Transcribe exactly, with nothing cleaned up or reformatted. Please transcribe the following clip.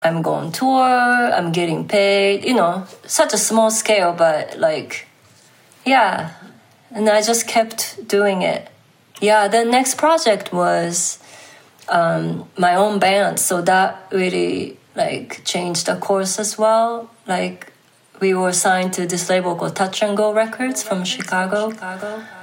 I'm going tour, I'm getting paid, you know, such a small scale, but like, yeah. And I just kept doing it. Yeah, the next project was um, my own band. So that really like changed the course as well. Like we were signed to this label called Touch and Go Records from Chicago. Chicago.